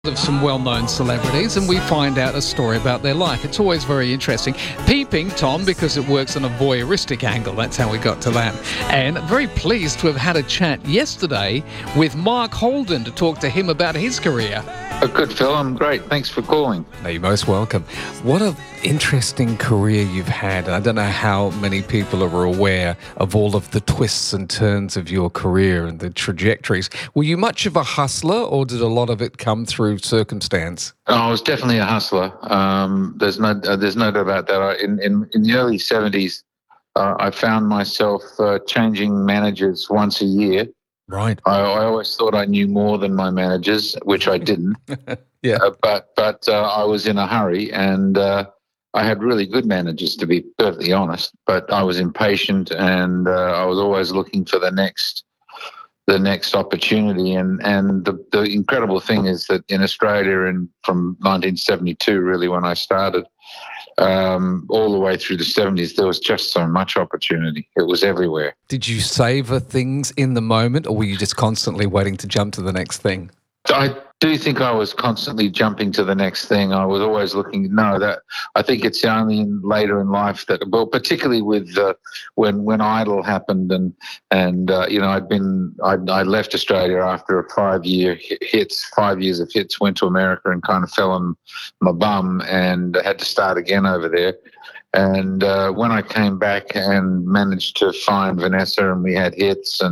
Of some well-known celebrities, and we find out a story about their life. It's always very interesting. Peeping Tom, because it works on a voyeuristic angle. That's how we got to that. And very pleased to have had a chat yesterday with Mark Holden to talk to him about his career. Oh, good, Phil. I'm great. Thanks for calling. No, you're most welcome. What an interesting career you've had. I don't know how many people are aware of all of the twists and turns of your career and the trajectories. Were you much of a hustler, or did a lot of it come through circumstance? Oh, I was definitely a hustler. There's no doubt about that. In the early 70s, I found myself changing managers once a year. Right. I always thought I knew more than my managers, which I didn't. Yeah. But I was in a hurry, and I had really good managers, to be perfectly honest. But I was impatient, and I was always looking for the next opportunity. And the incredible thing is that in Australia, and from 1972, really, when I started, all the way through the 70s, there was just so much opportunity. It was everywhere. Did you savor things in the moment, or were you just constantly waiting to jump to the next thing? I do think I was constantly jumping to the next thing. I was always looking. I think it's only later in life that, well, particularly with when Idol happened, and I left Australia after a 5 years of hits, went to America and kind of fell on my bum and had to start again over there. And when I came back and managed to find Vanessa, and we had hits,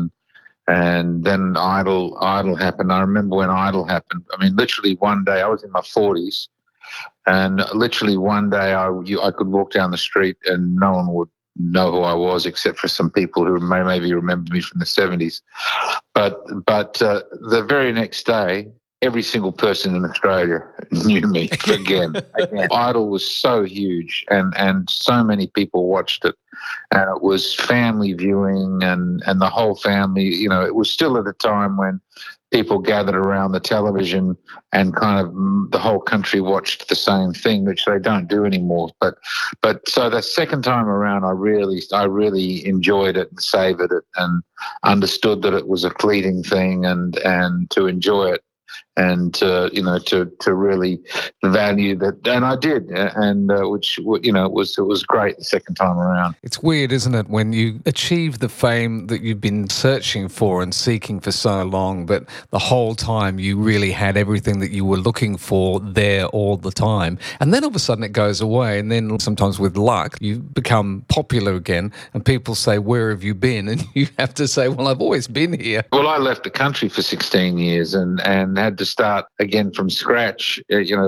and then Idol happened. I remember when Idol happened. I mean, literally one day, I was in my 40s, and literally one day I could walk down the street and no one would know who I was, except for some people who maybe remember me from the 70s. But the very next day, every single person in Australia knew me again. Idol was so huge, and so many people watched it, and it was family viewing, and the whole family. It was still at a time when people gathered around the television, and kind of the whole country watched the same thing, which they don't do anymore. But so the second time around, I really enjoyed it and savored it, and understood that it was a fleeting thing, and to enjoy it, and to really value that, and I did, and which it was great the second time around. It's weird, isn't it, when you achieve the fame that you've been searching for and seeking for so long, but the whole time you really had everything that you were looking for there all the time, and then all of a sudden it goes away, and then sometimes with luck you become popular again, and people say, "Where have you been?" And you have to say, "Well, I've always been here." Well, I left the country for 16 years and had to start again from scratch.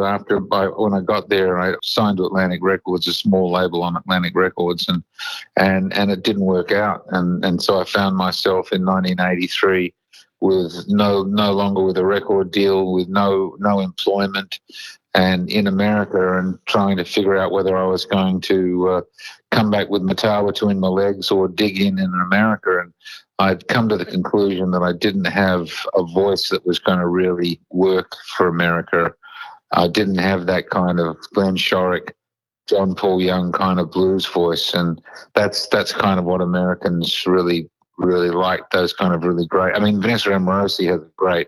When I got there, I signed to Atlantic Records, a small label on Atlantic Records, and it didn't work out. And so I found myself in 1983 with no longer with a record deal, with no employment, and in America, and trying to figure out whether I was going to come back with my tail between my legs or dig in America. And I'd come to the conclusion that I didn't have a voice that was going to really work for America. I didn't have that kind of Glenn Shorrock, John Paul Young kind of blues voice, and that's kind of what Americans really like. Those kind of really great. I mean, Vanessa Amorosi has a great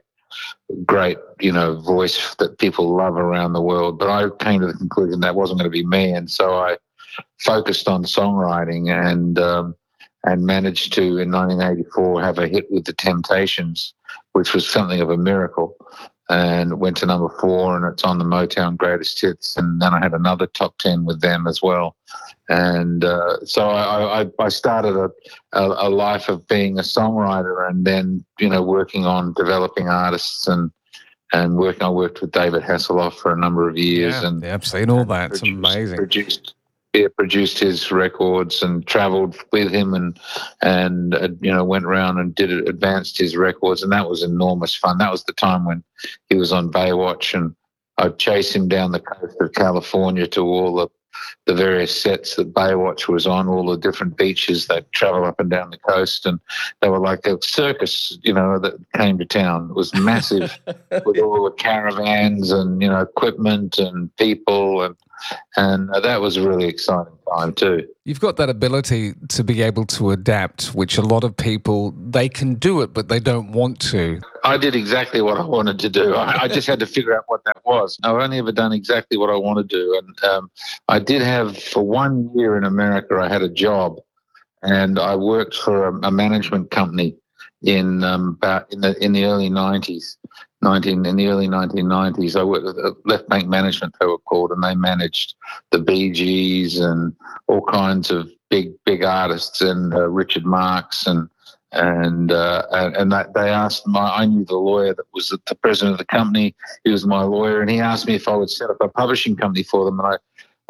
voice that people love around the world. But I came to the conclusion that wasn't going to be me, and so I focused on songwriting, and managed to, in 1984, have a hit with the Temptations, which was something of a miracle, and went to number 4, and it's on the Motown Greatest Hits. And then I had another top 10 with them as well. And so I started a life of being a songwriter, and then working on developing artists, and I worked with David Hasselhoff for a number of years. Yeah, I've seen all that. It's amazing. Produced his records and travelled with him, and went around and advanced his records, and that was enormous fun. That was the time when he was on Baywatch, and I'd chase him down the coast of California to all the various sets that Baywatch was on, all the different beaches. They'd travel up and down the coast, and they were like a circus, that came to town. It was massive with all the caravans and, equipment and people. And And that was a really exciting time too. You've got that ability to be able to adapt, which a lot of people, they can do it, but they don't want to. I did exactly what I wanted to do. I just had to figure out what that was. I've only ever done exactly what I want to do. And I did have, for 1 year in America, I had a job, and I worked for a management company in the early 90s. In the early 1990s, I worked with Left Bank Management, they were called, and they managed the Bee Gees and all kinds of big artists, and Richard Marx and that they asked I knew the lawyer that was the president of the company. He was my lawyer, and he asked me if I would set up a publishing company for them. And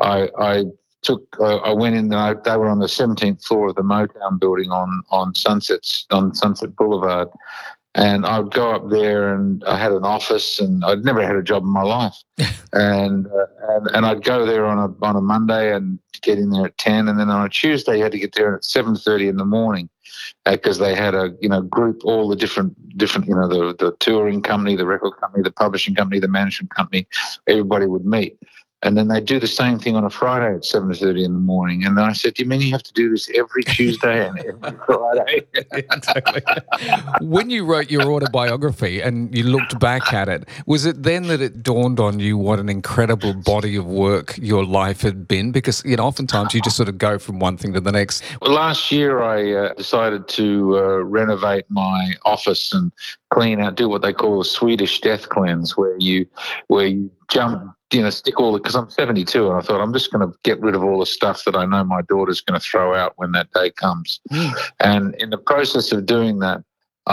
I went in, and they were on the 17th floor of the Motown building on Sunset Boulevard. And I would go up there, and I had an office, and I'd never had a job in my life. and I'd go there on a Monday and get in there at 10, and then on a Tuesday you had to get there at 7:30 in the morning, because they had a group, all the different the touring company, the record company, the publishing company, the management company. Everybody would meet. And then they do the same thing on a Friday at 7:30 in the morning. And I said, "Do you mean you have to do this every Tuesday and every Friday?" Exactly. When you wrote your autobiography and you looked back at it, was it then that it dawned on you what an incredible body of work your life had been? Because oftentimes you just sort of go from one thing to the next. Well, last year I decided to renovate my office and clean out, do what they call a Swedish death cleanse, where you jump. Stick all because I'm 72, and I thought I'm just going to get rid of all the stuff that I know my daughter's going to throw out when that day comes. And in the process of doing that,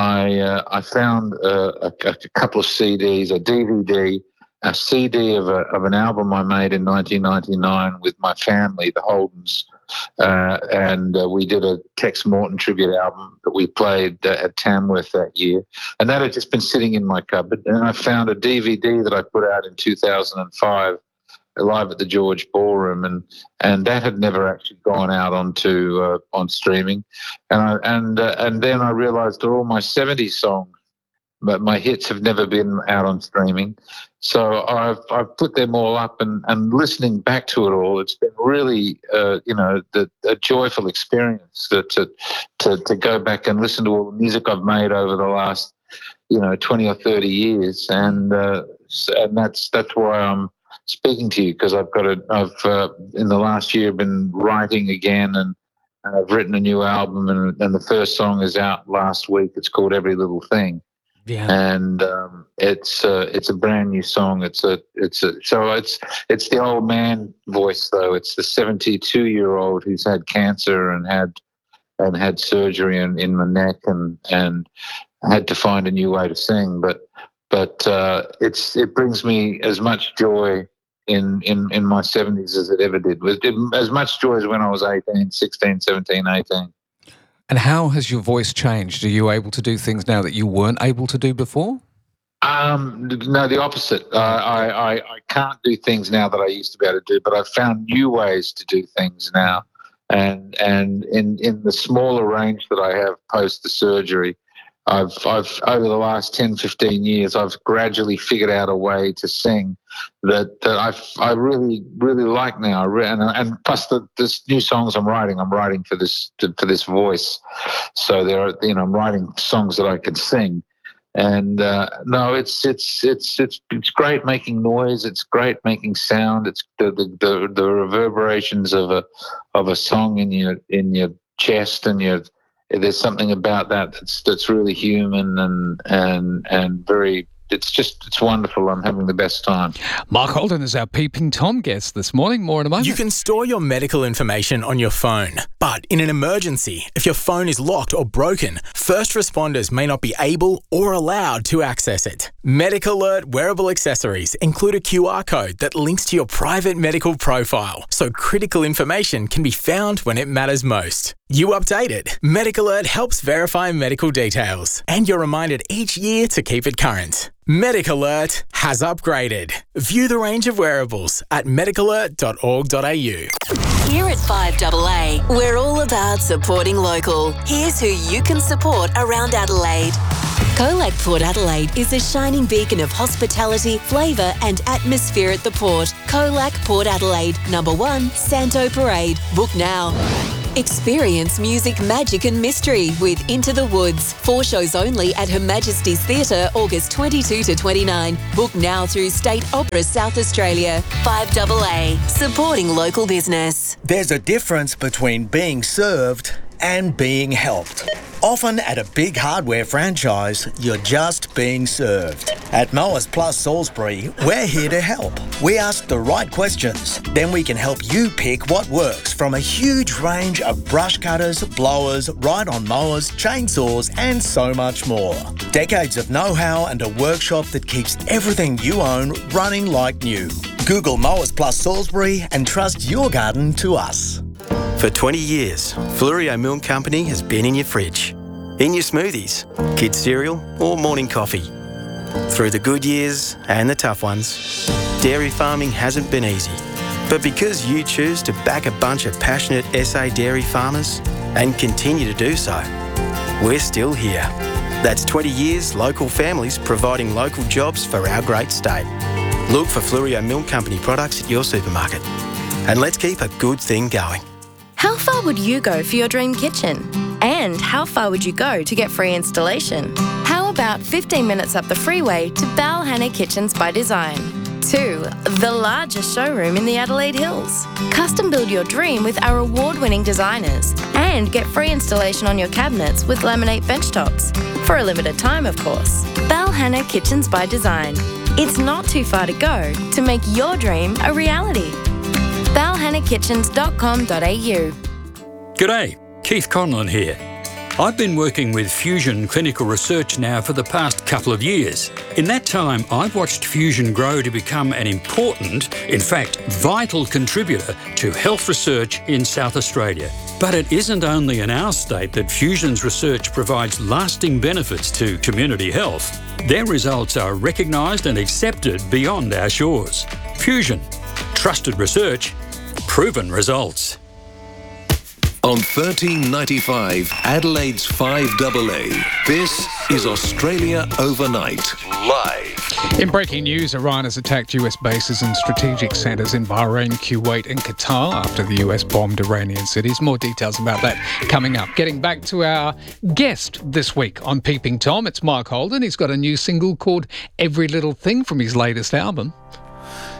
I found a couple of CDs, a DVD, a CD of an album I made in 1999 with my family, the Holdens, and we did a Tex Morton tribute album that we played at Tamworth that year, and that had just been sitting in my cupboard. And I found a DVD that I put out in 2005, live at the George Ballroom, and that had never actually gone out on streaming. And then I realised all my 70s songs, but my hits have never been out on streaming. So I've put them all up, and listening back to it all, it's been really a joyful experience to go back and listen to all the music I've made over the last 20 or 30 years, and that's why I'm speaking to you, because I've in the last year been writing again, and I've written a new album, and the first song is out last week. It's called Every Little Thing. Yeah. And it's a brand new song. It's the old man voice, though. It's the 72-year-old who's had cancer and had surgery in my neck and had to find a new way to sing. But it brings me as much joy in my 70s as it ever did. As much joy as when I was 18, 16, 17, 18. And how has your voice changed? Are you able to do things now that you weren't able to do before? No, the opposite. I can't do things now that I used to be able to do, but I've found new ways to do things now. And in the smaller range that I have post the surgery, I've over the last 10, 15 years, I've gradually figured out a way to sing that I really, really like now. And plus this new songs I'm writing for this voice. So I'm writing songs that I can sing. And no, it's great making noise. It's great making sound. It's the reverberations of a song in your chest, and there's something about that that's really human and very. It's wonderful. I'm having the best time. Mark Holden is our Peeping Tom guest this morning. More in a moment. You can store your medical information on your phone, but in an emergency, if your phone is locked or broken, first responders may not be able or allowed to access it. MedicAlert wearable accessories include a QR code that links to your private medical profile, so critical information can be found when it matters most. You update it. MedicAlert helps verify medical details, and you're reminded each year to keep it current. MedicAlert has upgraded. View the range of wearables at medicalert.org.au. Here at 5AA, we're all about supporting local. Here's who you can support around Adelaide. Colac Port Adelaide is a shining beacon of hospitality, flavour and atmosphere at the port. Colac Port Adelaide, number 1, Santo Parade. Book now. Experience music, magic and mystery with Into the Woods. 4 shows only at Her Majesty's Theatre, August 22 to 29. Book now through State Opera South Australia. 5AA, supporting local business. There's a difference between being served and being helped. Often at a big hardware franchise, you're just being served. At Mowers Plus Salisbury, we're here to help. We ask the right questions, then we can help you pick what works from a huge range of brush cutters, blowers, ride-on mowers, chainsaws and so much more. Decades of know-how and a workshop that keeps everything you own running like new. Google Mowers Plus Salisbury and trust your garden to us. For 20 years, Fluorio Milk Company has been in your fridge, in your smoothies, kids' cereal or morning coffee. Through the good years and the tough ones, dairy farming hasn't been easy. But because you choose to back a bunch of passionate SA dairy farmers and continue to do so, we're still here. That's 20 years local families providing local jobs for our great state. Look for Fluorio Milk Company products at your supermarket. And let's keep a good thing going. How far would you go for your dream kitchen? And how far would you go to get free installation? How about 15 minutes up the freeway to Balhanna Kitchens by Design? 2, the largest showroom in the Adelaide Hills. Custom build your dream with our award-winning designers and get free installation on your cabinets with laminate benchtops. For a limited time, of course. Balhanna Kitchens by Design. It's not too far to go to make your dream a reality. balhannakitchens.com.au. G'day, Keith Conlon here. I've been working with Fusion Clinical Research now for the past couple of years. In that time, I've watched Fusion grow to become an important, in fact, vital contributor to health research in South Australia. But it isn't only in our state that Fusion's research provides lasting benefits to community health. Their results are recognised and accepted beyond our shores. Fusion. Trusted research, proven results. On 1395, Adelaide's 5AA, this is Australia Overnight, live. In breaking news, Iran has attacked US bases and strategic centres in Bahrain, Kuwait and Qatar after the US bombed Iranian cities. More details about that coming up. Getting back to our guest this week on Peeping Tom, it's Mark Holden. He's got a new single called Every Little Thing from his latest album.